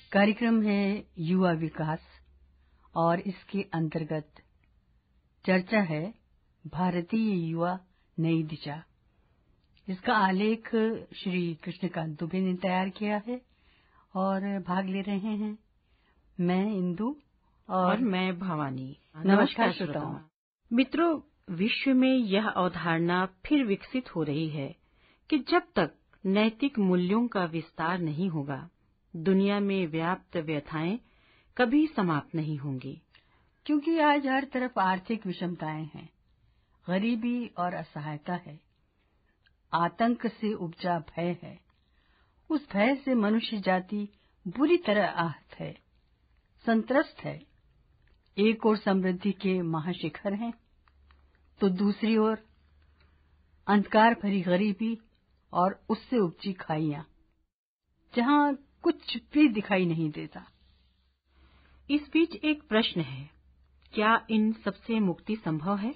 कार्यक्रम है युवा विकास और इसके अंतर्गत चर्चा है भारतीय युवा नई दिशा। इसका आलेख श्री कृष्णकांत दुबे ने तैयार किया है और भाग ले रहे हैं मैं इंदु और मैं भवानी। नमस्कार श्रोताओं। मित्रों, विश्व में यह अवधारणा फिर विकसित हो रही है कि जब तक नैतिक मूल्यों का विस्तार नहीं होगा, दुनिया में व्याप्त व्यथाएं कभी समाप्त नहीं होंगी। क्योंकि आज हर तरफ आर्थिक विषमताएं हैं, गरीबी और असहायता है, आतंक से उपजा भय है। उस भय से मनुष्य जाति बुरी तरह आहत है, संत्रस्त है। एक ओर समृद्धि के महाशिखर हैं, तो दूसरी ओर अंधकार भरी गरीबी और उससे उपजी खाइयां, जहां कुछ भी दिखाई नहीं देता। इस बीच एक प्रश्न है, क्या इन सबसे मुक्ति संभव है?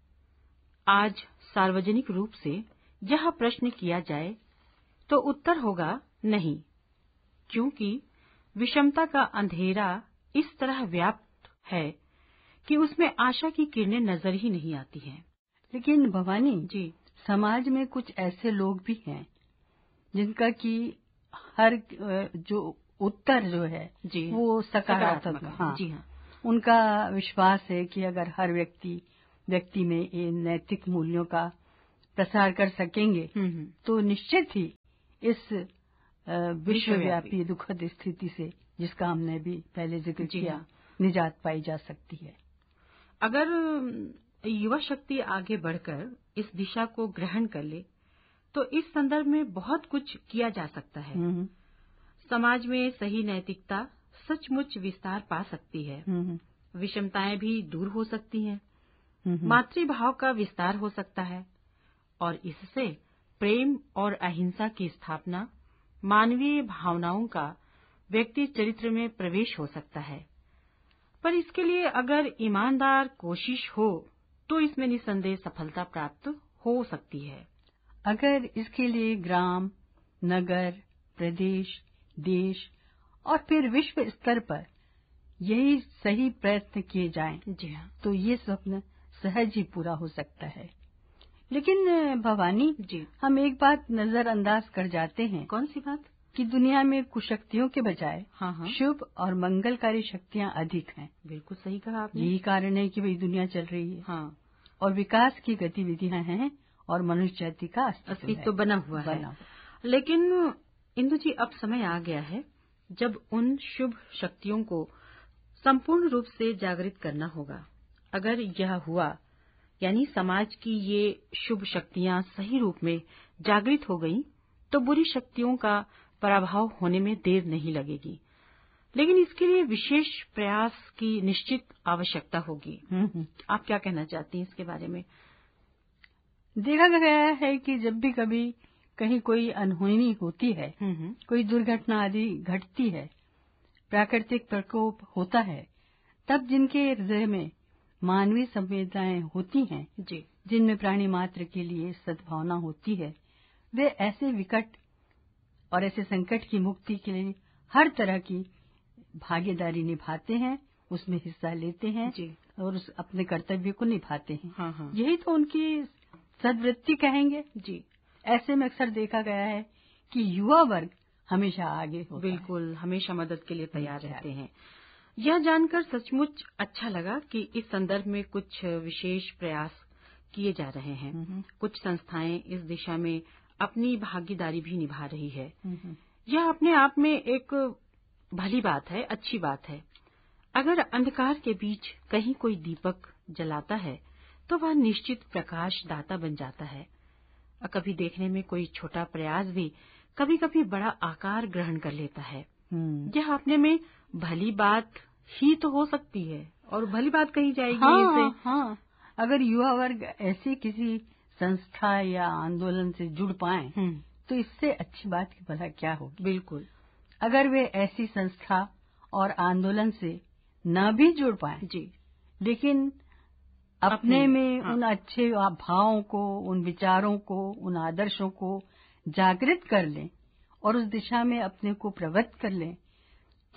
आज सार्वजनिक रूप से यह प्रश्न किया जाए तो उत्तर होगा नहीं, क्योंकि विषमता का अंधेरा इस तरह व्याप्त है कि उसमें आशा की किरणें नजर ही नहीं आती हैं। लेकिन भवानी जी, समाज में कुछ ऐसे लोग भी हैं जिनका कि हर जो उत्तर जो है जी वो सकारात्मक है। हाँ, जी हाँ। उनका विश्वास है कि अगर हर व्यक्ति में इन नैतिक मूल्यों का प्रसार कर सकेंगे तो निश्चित ही इस विश्वव्यापी दुखद स्थिति से, जिसका हमने भी पहले जिक्र किया, निजात पाई जा सकती है। अगर युवा शक्ति आगे बढ़कर इस दिशा को ग्रहण कर ले तो इस संदर्भ में बहुत कुछ किया जा सकता है। समाज में सही नैतिकता सचमुच विस्तार पा सकती है, विषमताएं भी दूर हो सकती हैं, मातृभाव का विस्तार हो सकता है और इससे प्रेम और अहिंसा की स्थापना, मानवीय भावनाओं का व्यक्ति चरित्र में प्रवेश हो सकता है। पर इसके लिए अगर ईमानदार कोशिश हो तो इसमें निसंदेह सफलता प्राप्त हो सकती है। अगर इसके लिए ग्राम, नगर, प्रदेश, देश और फिर विश्व स्तर पर यही सही प्रयत्न किए जाएं, जी हाँ, तो ये स्वप्न सहज ही पूरा हो सकता है। लेकिन भवानी जी, हम एक बात नजरअंदाज कर जाते हैं। कौन सी बात? कि दुनिया में कुशक्तियों के बजाय हाँ, शुभ और मंगलकारी शक्तियां अधिक हैं। बिल्कुल सही कहा आपने। यही कारण है कि वही दुनिया चल रही है। हाँ, और विकास की गतिविधियां हैं और मनुष्य जाति का अस्तित्व बना हुआ है। लेकिन इंदु जी, अब समय आ गया है जब उन शुभ शक्तियों को संपूर्ण रूप से जागृत करना होगा। अगर यह हुआ, यानी समाज की ये शुभ शक्तियां सही रूप में जागृत हो गईं, तो बुरी शक्तियों का पराभव होने में देर नहीं लगेगी। लेकिन इसके लिए विशेष प्रयास की निश्चित आवश्यकता होगी। आप क्या कहना चाहती हैं इसके बारे में? देखा गया है कि जब भी कभी कहीं कोई अनहोनी होती है, कोई दुर्घटना आदि घटती है, प्राकृतिक प्रकोप होता है, तब जिनके हृदय में मानवीय संवेदनाएं होती हैं, जिनमें प्राणी मात्र के लिए सद्भावना होती है, वे ऐसे विकट और ऐसे संकट की मुक्ति के लिए हर तरह की भागीदारी निभाते हैं, उसमें हिस्सा लेते हैं और उस अपने कर्तव्य को निभाते हैं। हाँ। यही तो उनकी सद्वृत्ति कहेंगे। जी, ऐसे में अक्सर देखा गया है कि युवा वर्ग हमेशा आगे होता है। बिल्कुल, हमेशा मदद के लिए तैयार रहते हैं। यह जानकर सचमुच अच्छा लगा कि इस संदर्भ में कुछ विशेष प्रयास किए जा रहे हैं। कुछ संस्थाएं इस दिशा में अपनी भागीदारी भी निभा रही है। यह अपने आप में एक भली बात है, अच्छी बात है। अगर अंधकार के बीच कहीं कोई दीपक जलाता है तो वह निश्चित प्रकाश दाता बन जाता है। कभी देखने में कोई छोटा प्रयास भी कभी कभी बड़ा आकार ग्रहण कर लेता है। यह अपने में भली बात ही तो हो सकती है और भली बात कही जाएगी इसे। हाँ। अगर युवा वर्ग ऐसी किसी संस्था या आंदोलन से जुड़ पाए तो इससे अच्छी बात की भला क्या होगी। बिल्कुल। अगर वे ऐसी संस्था और आंदोलन से न भी जुड़ पाए, लेकिन अपने में उन अच्छे भावों को, उन विचारों को, उन आदर्शों को जागृत कर लें और उस दिशा में अपने को प्रवृत्त कर लें,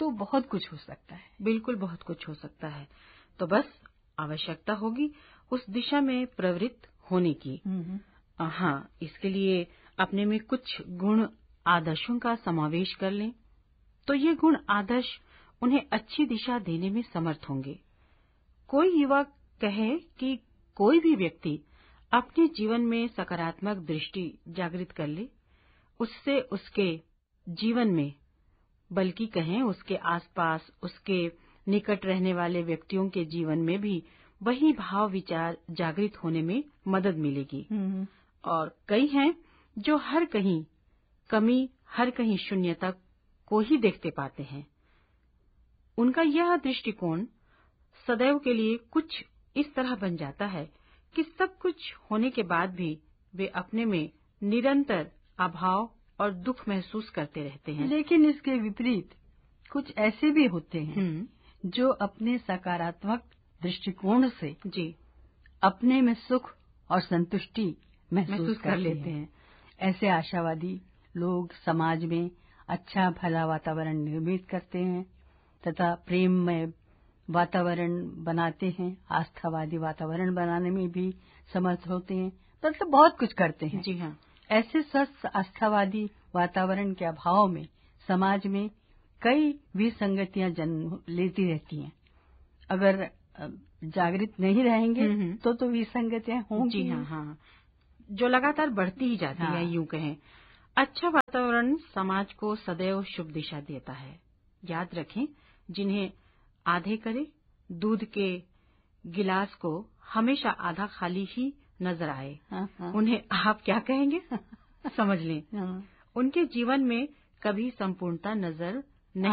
तो बहुत कुछ हो सकता है। बिल्कुल बहुत कुछ हो सकता है। तो बस आवश्यकता होगी उस दिशा में प्रवृत्त होने की। हाँ, इसके लिए अपने में कुछ गुण आदर्शों का समावेश कर लें तो ये गुण आदर्श उन्हें अच्छी दिशा देने में समर्थ होंगे। कोई युवा कहे कि कोई भी व्यक्ति अपने जीवन में सकारात्मक दृष्टि जागृत कर ले, उससे उसके जीवन में, बल्कि कहें उसके आसपास, उसके निकट रहने वाले व्यक्तियों के जीवन में भी वही भाव विचार जागृत होने में मदद मिलेगी। और कई हैं जो हर कहीं कमी, हर कहीं शून्यता को ही देखते पाते हैं। उनका यह दृष्टिकोण सदैव के लिए कुछ इस तरह बन जाता है कि सब कुछ होने के बाद भी वे अपने में निरंतर अभाव और दुख महसूस करते रहते हैं। लेकिन इसके विपरीत कुछ ऐसे भी होते हैं जो अपने सकारात्मक दृष्टिकोण से अपने में सुख और संतुष्टि महसूस कर लेते हैं। ऐसे आशावादी लोग समाज में अच्छा भला वातावरण निर्मित करते हैं तथा प्रेममय वातावरण बनाते हैं, आस्थावादी वातावरण बनाने में भी समर्थ होते हैं, मतलब बहुत कुछ करते हैं। जी हाँ। ऐसे स्वस्थ आस्थावादी वातावरण के अभाव में समाज में कई विसंगतियां जन्म लेती रहती हैं। अगर जागृत नहीं रहेंगे तो विसंगतियां होंगी। जी हाँ, जो लगातार बढ़ती ही जाती है। यूं कहें, अच्छा वातावरण समाज को सदैव शुभ दिशा देता है। याद रखें, जिन्हें आधे करे दूध के गिलास को हमेशा आधा खाली ही नजर आए, उन्हें आप क्या कहेंगे? समझ लें, उनके जीवन में कभी संपूर्णता नजर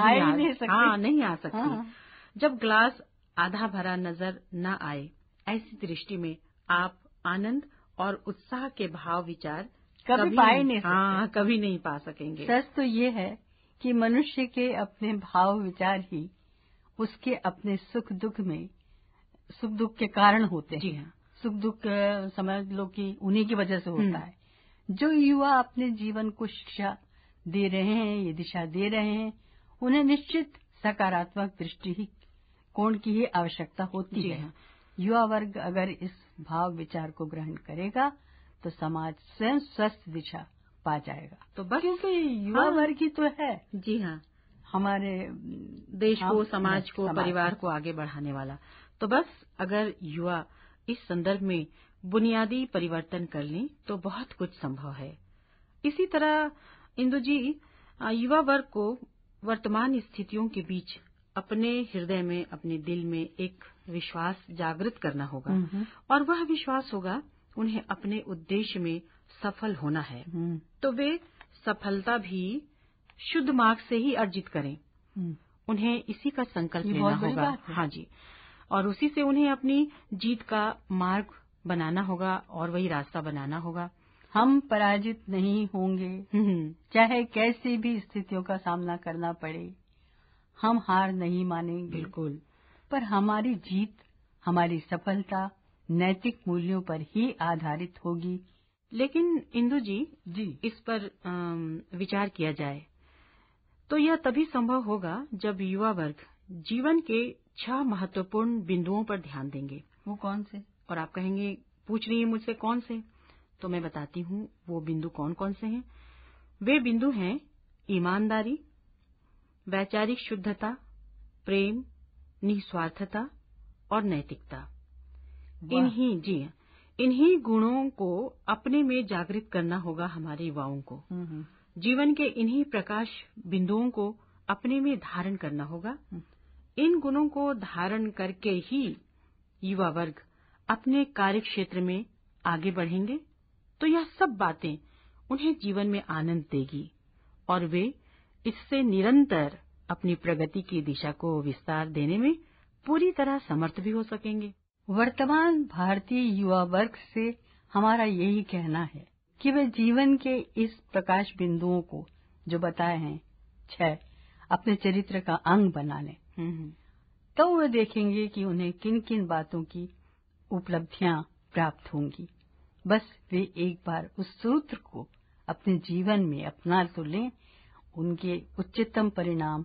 नहीं आ सकती। जब ग्लास आधा भरा नजर न आए, ऐसी दृष्टि में आप आनंद और उत्साह के भाव विचार कभी नहीं पा सकेंगे। सच तो ये है कि मनुष्य के अपने भाव विचार ही उसके अपने सुख दुख के कारण होते हैं। जी हाँ। सुख दुख समझ लो कि उन्हीं की वजह से होता है। जो युवा अपने जीवन को शिक्षा दे रहे हैं, ये दिशा दे रहे हैं, उन्हें निश्चित सकारात्मक दृष्टिकोण की ही आवश्यकता होती है। युवा वर्ग अगर इस भाव विचार को ग्रहण करेगा तो समाज स्वयं स्वस्थ दिशा पा जाएगा। तो बस क्योंकि युवा वर्ग ही तो है। जी हाँ, हमारे देश को, समाज को, परिवार को आगे बढ़ाने वाला। तो बस अगर युवा इस संदर्भ में बुनियादी परिवर्तन कर लें तो बहुत कुछ संभव है। इसी तरह इंदु जी, युवा वर्ग को वर्तमान स्थितियों के बीच अपने हृदय में, अपने दिल में एक विश्वास जागृत करना होगा, और वह विश्वास होगा उन्हें अपने उद्देश्य में सफल होना है। तो वे सफलता भी शुद्ध मार्ग से ही अर्जित करें। उन्हें इसी का संकल्प लेना होगा। हाँ जी, और उसी से उन्हें अपनी जीत का मार्ग बनाना होगा और वही रास्ता बनाना होगा। हम पराजित नहीं होंगे, चाहे कैसी भी स्थितियों का सामना करना पड़े, हम हार नहीं मानेंगे। बिल्कुल। पर हमारी जीत, हमारी सफलता नैतिक मूल्यों पर ही आधारित होगी। लेकिन इंदु जी, इस पर विचार किया जाए तो यह तभी संभव होगा जब युवा वर्ग जीवन के 6 महत्वपूर्ण बिंदुओं पर ध्यान देंगे। वो कौन से? और आप कहेंगे, पूछ रही हैं मुझसे कौन से? तो मैं बताती हूँ वो बिंदु कौन कौन से हैं। वे बिंदु हैं ईमानदारी, वैचारिक शुद्धता, प्रेम, निस्वार्थता और नैतिकता। इन्हीं गुणों को अपने में जागृत करना होगा हमारे युवाओं को। जीवन के इन्हीं प्रकाश बिंदुओं को अपने में धारण करना होगा। इन गुणों को धारण करके ही युवा वर्ग अपने कार्य क्षेत्र में आगे बढ़ेंगे तो यह सब बातें उन्हें जीवन में आनंद देगी और वे इससे निरंतर अपनी प्रगति की दिशा को विस्तार देने में पूरी तरह समर्थ भी हो सकेंगे। वर्तमान भारतीय युवा वर्ग से हमारा यही कहना है कि वे जीवन के इस प्रकाश बिंदुओं को जो बताए हैं 6 अपने चरित्र का अंग बना लें। तो वे देखेंगे कि उन्हें किन किन बातों की उपलब्धियां प्राप्त होंगी। बस वे एक बार उस सूत्र को अपने जीवन में अपना तो लें, उनके उच्चतम परिणाम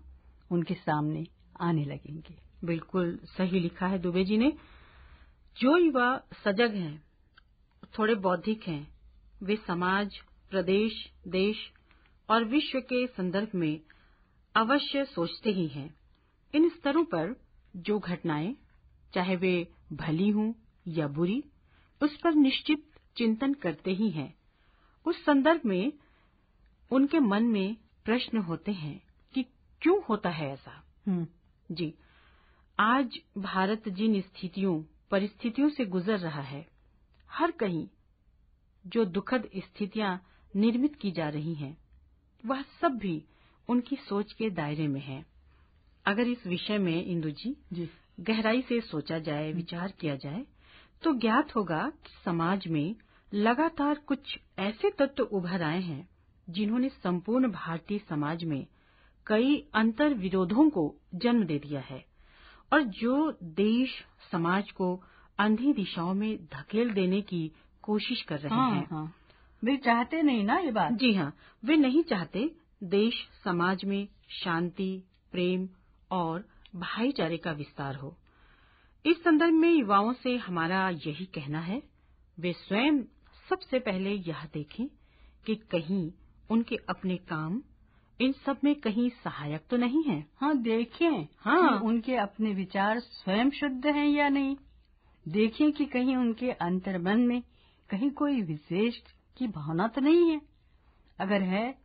उनके सामने आने लगेंगे। बिल्कुल सही लिखा है दुबे जी ने। जो युवा सजग हैं, थोड़े बौद्धिक हैं, वे समाज, प्रदेश, देश और विश्व के संदर्भ में अवश्य सोचते ही हैं। इन स्तरों पर जो घटनाएं, चाहे वे भली हों या बुरी, उस पर निश्चित चिंतन करते ही हैं। उस संदर्भ में उनके मन में प्रश्न होते हैं कि क्यों होता है ऐसा। जी, आज भारत जिन परिस्थितियों से गुजर रहा है, हर कहीं जो दुखद स्थितियां निर्मित की जा रही हैं, वह सब भी उनकी सोच के दायरे में है। अगर इस विषय में इंदु जी गहराई से सोचा जाए, विचार किया जाए, तो ज्ञात होगा कि समाज में लगातार कुछ ऐसे तत्व उभर आए हैं जिन्होंने संपूर्ण भारतीय समाज में कई अंतर विरोधों को जन्म दे दिया है और जो देश समाज को अंधी दिशाओं में धकेल देने की कोशिश कर रहे हैं। वे चाहते नहीं ना ये बात। जी हाँ, वे नहीं चाहते देश समाज में शांति, प्रेम और भाईचारे का विस्तार हो। इस संदर्भ में युवाओं से हमारा यही कहना है, वे स्वयं सबसे पहले यह देखें कि कहीं उनके अपने काम इन सब में कहीं सहायक तो नहीं है। देखें कि उनके अपने विचार स्वयं शुद्ध हैं या नहीं। देखें कि कहीं उनके अंतर्मन में कहीं कोई विशेष की भावना तो नहीं है। अगर है